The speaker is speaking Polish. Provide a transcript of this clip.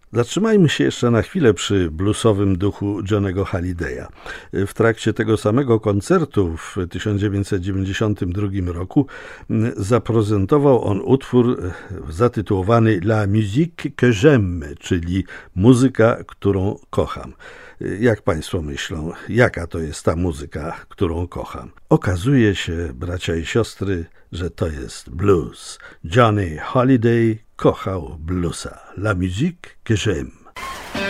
Zatrzymajmy się jeszcze na chwilę przy bluesowym duchu Johnnego Hallidaya. W trakcie tego samego koncertu w 1992 roku zaprezentował on utwór zatytułowany La musique que j'aime, czyli muzyka, którą kocham. Jak Państwo myślą, jaka to jest ta muzyka, którą kocham? Okazuje się, bracia i siostry, że to jest blues. Johnny Hallyday kochał bluesa. La musique que j'aime.